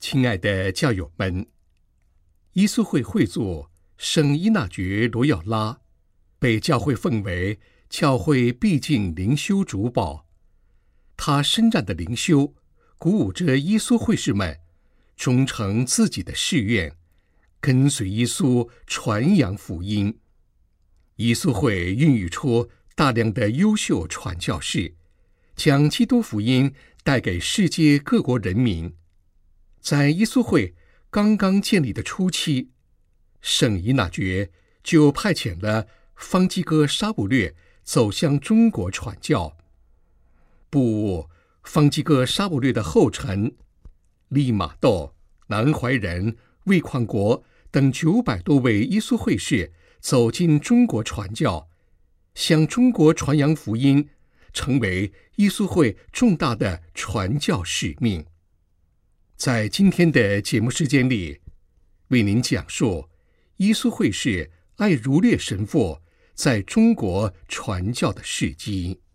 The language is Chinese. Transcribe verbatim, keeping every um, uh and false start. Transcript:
亲爱的教友们，伊苏会会作圣依纳爵罗耀拉被教会奉为教会必尽灵修主保。他伸展的灵修鼓舞着伊苏会士们忠诚自己的誓愿，跟随耶稣传扬福音。伊苏会孕育出大量的优秀传教士，将基督福音带给世界各国人民。在伊苏会刚刚建立的初期，圣依纳爵就派遣了方济各沙不略走向中国传教。步方济各沙不略的后尘，利玛窦、南怀仁、魏匡国等九百多位伊苏会士走进中国传教，向中国传扬福音，成为伊苏会重大的传教使命。在今天的节目时间里，为您讲述伊苏会士艾如烈神父在中国传教的事迹。